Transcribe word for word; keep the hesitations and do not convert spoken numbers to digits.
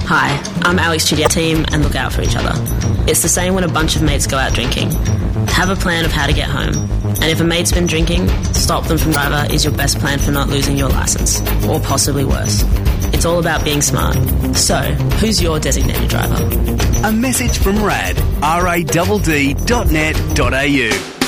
Hi, I'm Alex Chidia team and look out for each other. It's the same when a bunch of mates go out drinking. Have a plan of how to get home. And if a mate's been drinking, stop them from driver is your best plan for not losing your licence, or possibly worse. It's all about being smart. So, who's your designated driver? A message from R A D, R A D D dot net dot A U.